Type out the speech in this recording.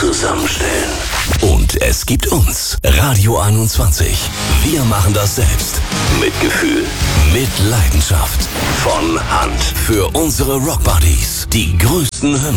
zusammenstellen. Und es gibt uns, Radio 21. Wir machen das selbst. Mit Gefühl, mit Leidenschaft. Von Hand. Für unsere Rockbuddies. Die größten Hymnen.